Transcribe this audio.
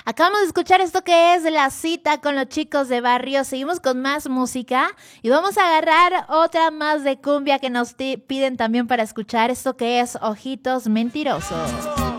Acabamos de escuchar esto que es La Cita con los Chicos de Barrio. Seguimos con más música y vamos a agarrar otra más de cumbia que nos piden también para escuchar esto que es Ojitos Mentirosos.